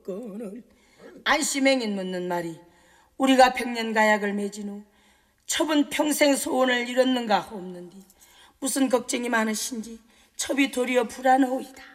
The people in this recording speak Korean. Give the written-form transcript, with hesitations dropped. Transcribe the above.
없거늘. 안시맹인 묻는 말이 우리가 백년가약을 맺은 후 첩은 평생 소원을 이뤘는가 없는디 무슨 걱정이 많으신지 첩이 도리어 불안하오이다.